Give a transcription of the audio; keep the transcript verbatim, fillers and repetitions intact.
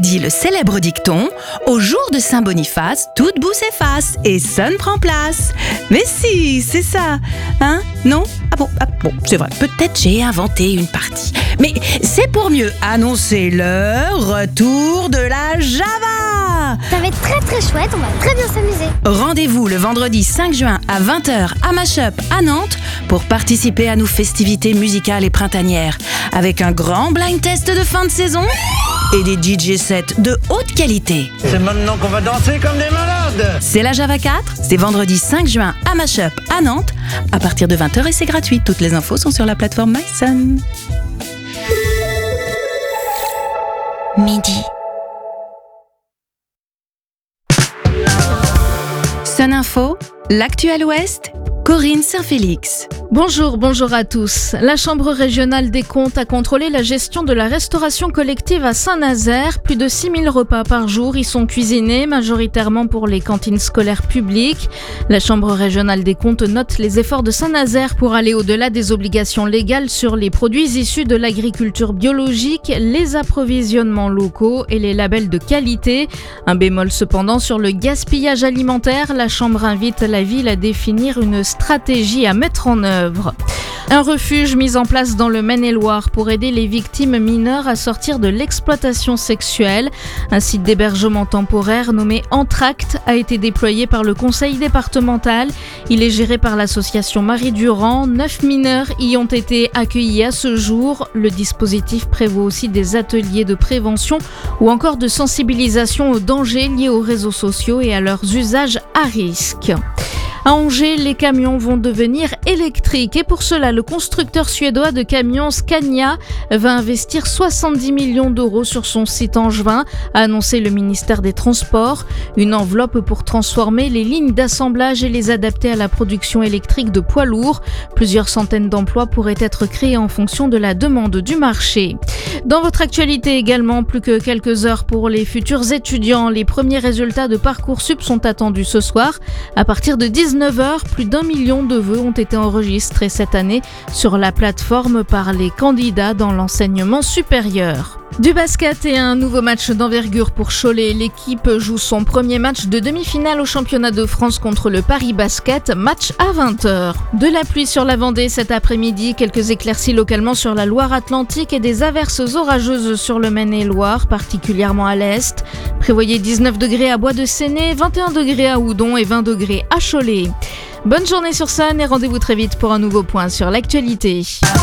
dit le célèbre dicton « Au jour de Saint-Boniface, toute boue s'efface et sonne prend place ». Mais si, c'est ça, hein? Non? Ah bon, ah bon, c'est vrai, peut-être j'ai inventé une partie. Mais c'est pour mieux annoncer le retour de la Java. Ça va être très très chouette, on va très bien s'amuser. Rendez-vous le vendredi cinq juin à vingt heures à Mashup à Nantes pour participer à nos festivités musicales et printanières avec un grand blind test de fin de saison et des D J sets de haute qualité. C'est maintenant qu'on va danser comme des malades. C'est la Java quatre, c'est vendredi cinq juin à Mashup à Nantes à partir de vingt heures et c'est gratuit. Toutes les infos sont sur la plateforme MySun. Midi. Sun Info, l'actu à l'Ouest, Corinne Saint-Félix. Bonjour, bonjour à tous. La Chambre régionale des comptes a contrôlé la gestion de la restauration collective à Saint-Nazaire. Plus de six mille repas par jour y sont cuisinés, majoritairement pour les cantines scolaires publiques. La Chambre régionale des comptes note les efforts de Saint-Nazaire pour aller au-delà des obligations légales sur les produits issus de l'agriculture biologique, les approvisionnements locaux et les labels de qualité. Un bémol cependant sur le gaspillage alimentaire. La Chambre invite la ville à définir une stratégie à mettre en œuvre. Un refuge mis en place dans le Maine-et-Loire pour aider les victimes mineures à sortir de l'exploitation sexuelle. Un site d'hébergement temporaire nommé Entracte a été déployé par le conseil départemental. Il est géré par l'association Marie Durand. Neuf mineurs y ont été accueillis à ce jour. Le dispositif prévoit aussi des ateliers de prévention ou encore de sensibilisation aux dangers liés aux réseaux sociaux et à leurs usages à risque. À Angers, les camions vont devenir électriques et pour cela, le constructeur suédois de camions Scania va investir soixante-dix millions d'euros sur son site angevin, a annoncé le ministère des Transports. Une enveloppe pour transformer les lignes d'assemblage et les adapter à la production électrique de poids lourds. Plusieurs centaines d'emplois pourraient être créés en fonction de la demande du marché. Dans votre actualité également, plus que quelques heures pour les futurs étudiants. Les premiers résultats de Parcoursup sont attendus ce soir. À partir de dix-neuf heures, plus d'un million de vœux ont été enregistrés cette année sur la plateforme par les candidats dans l'enseignement supérieur. Du basket et un nouveau match d'envergure pour Cholet. L'équipe joue son premier match de demi-finale au championnat de France contre le Paris Basket, match à vingt heures. De la pluie sur la Vendée cet après-midi, quelques éclaircies localement sur la Loire-Atlantique et des averses orageuses sur le Maine-et-Loire, particulièrement à l'est. Prévoyez dix-neuf degrés à Bois-de-Séné, vingt et un degrés à Houdon et vingt degrés à Cholet. Bonne journée sur Sun et rendez-vous très vite pour un nouveau point sur l'actualité.